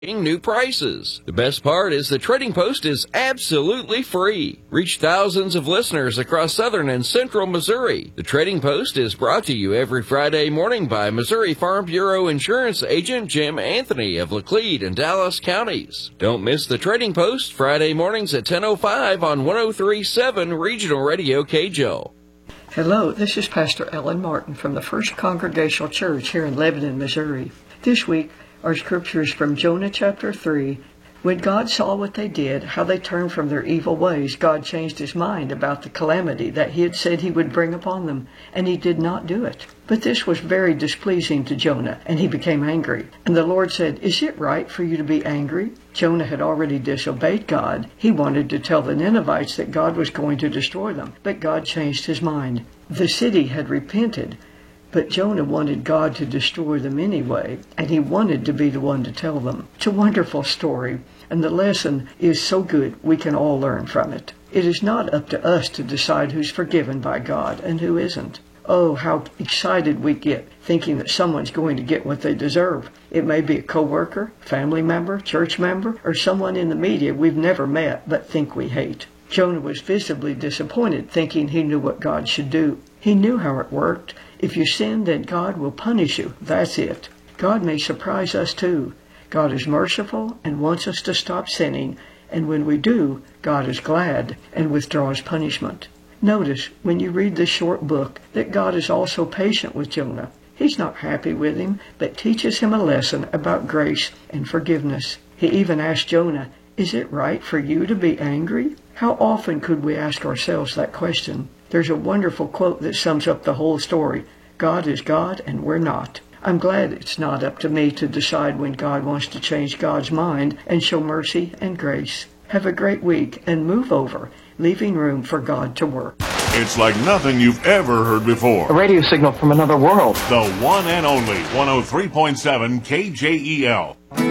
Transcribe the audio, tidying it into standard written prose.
new prices. The best part is the Trading Post is absolutely free. Reach thousands of listeners across southern and central Missouri. The Trading Post is brought to you every Friday morning by Missouri Farm Bureau Insurance Agent Jim Anthony of Laclede and Dallas counties. Don't miss the Trading Post Friday mornings at 10:05 on 103.7 Regional Radio KJO. Hello, this is Pastor Ellen Martin from the First Congregational Church here in Lebanon, Missouri. This week, our scripture is from Jonah chapter 3. When God saw what they did, how they turned from their evil ways, God changed his mind about the calamity that he had said he would bring upon them, and he did not do it. But this was very displeasing to Jonah, and he became angry. And the Lord said, "Is it right for you to be angry?" Jonah had already disobeyed God. He wanted to tell the Ninevites that God was going to destroy them, but God changed his mind. The city had repented, but Jonah wanted God to destroy them anyway, and he wanted to be the one to tell them. It's a wonderful story, and the lesson is so good we can all learn from it. It is not up to us to decide who's forgiven by God and who isn't. Oh, how excited we get thinking that someone's going to get what they deserve. It may be a coworker, family member, church member, or someone in the media we've never met but think we hate. Jonah was visibly disappointed, thinking he knew what God should do. He knew how it worked. If you sin, then God will punish you. That's it. God may surprise us too. God is merciful and wants us to stop sinning, and when we do, God is glad and withdraws punishment. Notice, when you read this short book, that God is also patient with Jonah. He's not happy with him, but teaches him a lesson about grace and forgiveness. He even asked Jonah, "Is it right for you to be angry?" How often could we ask ourselves that question? There's a wonderful quote that sums up the whole story. God is God and we're not. I'm glad it's not up to me to decide when God wants to change God's mind and show mercy and grace. Have a great week and move over, leaving room for God to work. It's like nothing you've ever heard before. A radio signal from another world. The one and only 103.7 KJEL.